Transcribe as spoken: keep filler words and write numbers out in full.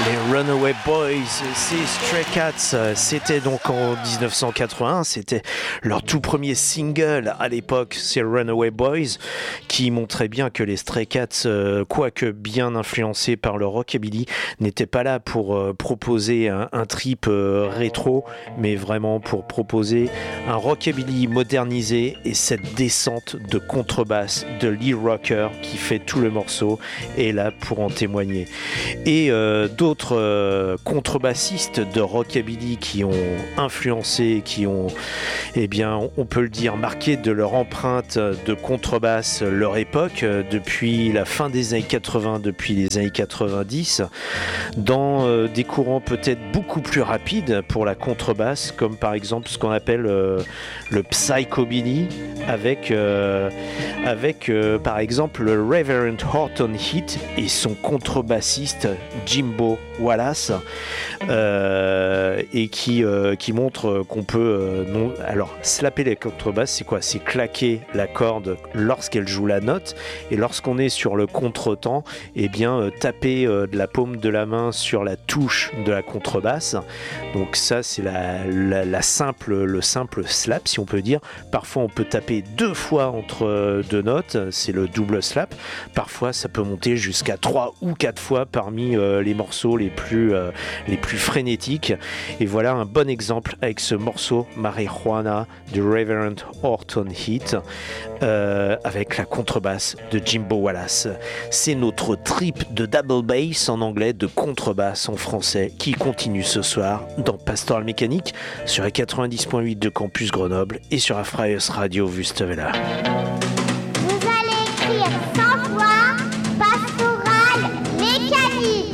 Les Runaway Boys, c'est Stray Cats, c'était donc en dix-neuf cent quatre-vingt-un, c'était leur tout premier single à l'époque, c'est Runaway Boys, qui montrait bien que les Stray Cats, quoique bien influencés par le rockabilly, n'étaient pas là pour euh, proposer un, un trip euh, rétro, mais vraiment pour proposer un rockabilly modernisé et cette descente de contrebasse de Lee Rocker qui fait tout le morceau est là pour en témoigner. Et euh, d'autres euh, contrebassistes de rockabilly qui ont influencé, qui ont, eh bien, on peut le dire, marqué de leur empreinte de contrebasse leur époque, euh, depuis la fin des années quatre-vingts, depuis les années quatre-vingt-dix, dans euh, des courants peut-être beaucoup plus rapides pour la contrebasse, comme par exemple ce qu'on appelle euh, le psychobilly, avec, euh, avec euh, par exemple le Reverend Horton Heat et son contrebassiste Jimbo Wallace, euh, et qui, euh, qui montre qu'on peut euh, non, alors slapper les contrebasses, c'est quoi? C'est claquer la corde lorsqu'elle joue la note, et lorsqu'on est sur le contretemps, et eh bien euh, taper euh, de la paume de la main sur la touche de la contrebasse. Donc ça c'est la, la, la simple, le simple slap, si on peut dire. Parfois on peut taper deux fois entre deux notes, c'est le double slap. Parfois ça peut monter jusqu'à trois ou quatre fois parmi euh, les morceaux les plus, euh, les plus frénétiques. Et voilà un bon exemple avec ce morceau Marijuana de Reverend Horton Heat, euh, avec la contrebasse de Jimbo Wallace. C'est notre trip de double bass en anglais, de contrebasse en français, qui continue ce soir dans Pastoral Mécanique sur la quatre-vingt-dix point huit de Campus Grenoble et sur Afraios Radio Wüstewelle. Vous allez écrire cent fois Pastoral Mécanique.